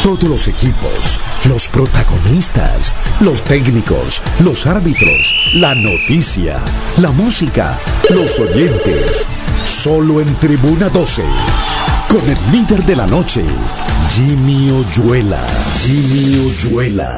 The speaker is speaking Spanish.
Todos los equipos, los protagonistas, los técnicos, los árbitros, la noticia, la música, los oyentes. Solo en Tribuna 12. Con el líder de la noche, Jimmy Oyuela. Jimmy Oyuela.